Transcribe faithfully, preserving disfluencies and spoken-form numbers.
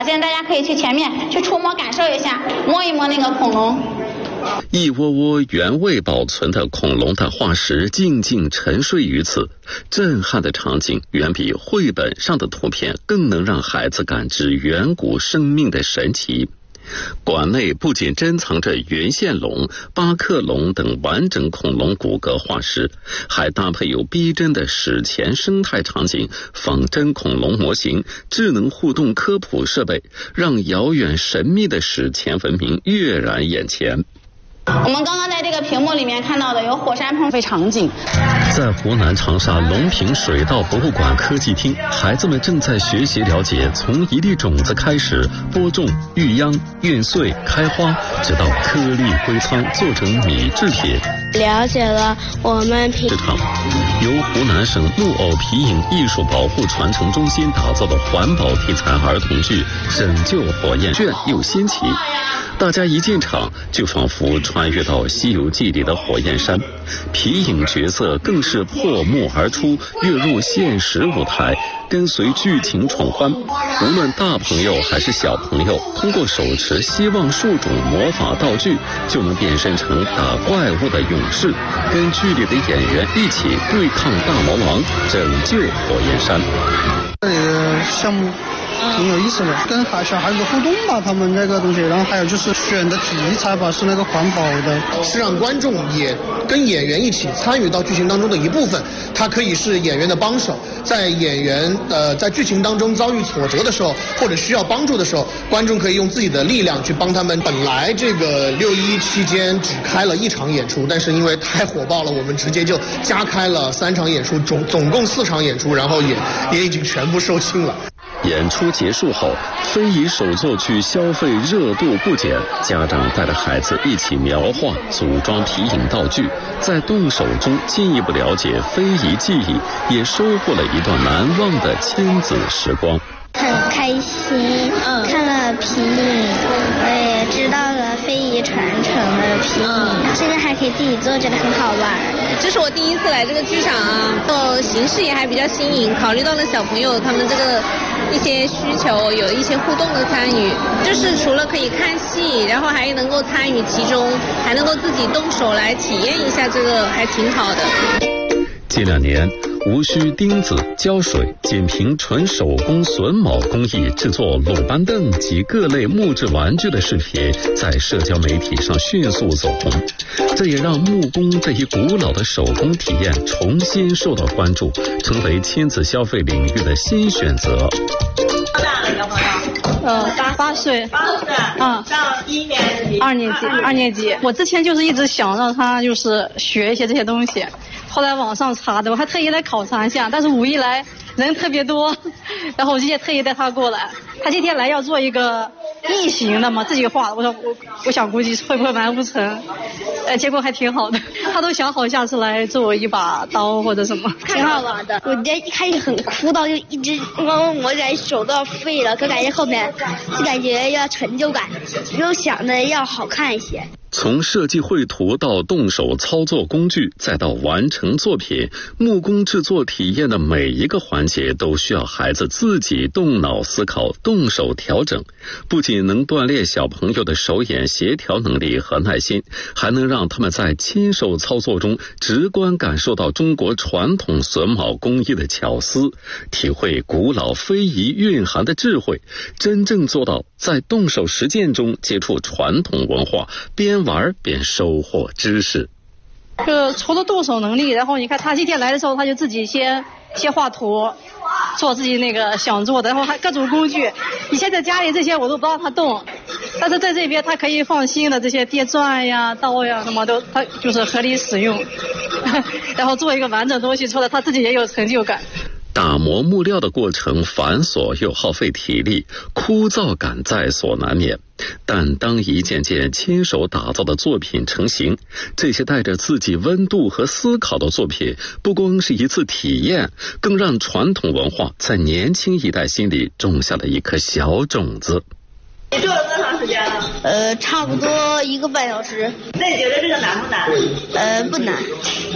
现在大家可以去前面去触摸感受一下，摸一摸那个恐龙。 一窝窝原味保存的恐龙的化石静静沉睡于此，震撼的场景远比绘本上的图片更能让孩子感知远古生命的神奇。馆内不仅珍藏着原线龙、巴克龙等完整恐龙骨骼化石，还搭配有逼真的史前生态场景、仿真恐龙模型、智能互动科普设备，让遥远神秘的史前文明跃然眼前。 我们刚刚在这个屏幕里面看到的有火山喷飞场景。 在湖南长沙隆平水稻博物馆科技厅，孩子们正在学习了解从一粒种子开始播种、育秧、孕穗、开花，直到颗粒归仓做成米制品。 了解了我们皮这场由湖南省木偶皮影艺术保护传承中心打造的环保题材儿童剧《拯救火焰》炫又新奇。大家一进场就仿佛穿越到《西游记》里的火焰山，皮影角色更是破幕而出，跃入现实舞台，跟随剧情闯关。无论大朋友还是小朋友，通过手持希望树种魔法道具，就能变身成打怪物的勇士，跟剧里的演员一起对抗大魔王，拯救火焰山。 这个项目挺有意思的，跟孩小孩子互动吧，他们这个东西，然后还有就是选的题材吧，是那个环保的， 是让观众也跟演员一起参与到剧情当中的一部分。它可以是演员的帮手，在演员呃在剧情当中遭遇挫折的时候，或者需要帮助的时候，观众可以用自己的力量去帮他们。本来这个六一期间只开了一场演出，但是因为太火爆了，我们直接就加开了三场演出，总总共四场演出，然后也也已经全部售罄了。 演出结束后，非遗手作区消费热度不减，家长带着孩子一起描画、组装皮影道具，在动手中进一步了解非遗技艺，也收获了一段难忘的亲子时光。 很开心，嗯，看了皮影，我也知道了非遗传承的皮影，嗯，现在还可以自己做，觉得很好玩。 这是我第一次来这个剧场啊，哦，形式也还比较新颖，考虑到了小朋友他们这个一些需求，有一些互动的参与，就是除了可以看戏，然后还能够参与其中，还能够自己动手来体验一下，这个还挺好的。 近两年，无需钉子、胶水，仅凭纯手工榫卯工艺制作鲁班凳及各类木质玩具的视频在社交媒体上迅速走红，这也让木工这一古老的手工体验重新受到关注，成为亲子消费领域的新选择。 多大了小朋友？ 呃，八八岁。 八岁。嗯，上一年级。 二年级，二年级。我之前就是一直想让他就是学一些这些东西。后来网上查的，我还特意来考察一下，但是五一来人特别多，然后我今天特意带他过来。他今天来要做一个异形的嘛，自己画，我说我我想估计会不会完不成，呃，结果还挺好的。他都想好下次来做一把刀或者什么， 挺好玩的。我觉得一开始很枯燥，就一直我我感觉手都要废了，可感觉后面就感觉要成就感，又想着要好看一些。 从设计绘图到动手操作工具，再到完成作品，木工制作体验的每一个环节都需要孩子自己动脑思考、动手调整，不仅能锻炼小朋友的手眼协调能力和耐心，还能让他们在亲手操作中直观感受到中国传统榫卯工艺的巧思，体会古老非遗蕴含的智慧，真正做到在动手实践中接触传统文化，边玩边收获知识。 就除了动手能力，然后你看他今天来的时候，他就自己先先画图，做自己那个想做的，然后还各种工具。以前在家里这些我都不让他动，但是在这边他可以放心的，这些电钻呀、刀呀什么都他就是合理使用，然后做一个完整东西出来，他自己也有成就感。 打磨木料的过程繁琐又耗费体力，枯燥感在所难免。但当一件件亲手打造的作品成型，这些带着自己温度和思考的作品，不光是一次体验，更让传统文化在年轻一代心里种下了一颗小种子。 你做了多长时间了？ 呃，差不多一个半小时。 那你觉得这个难不难？ 呃，不难。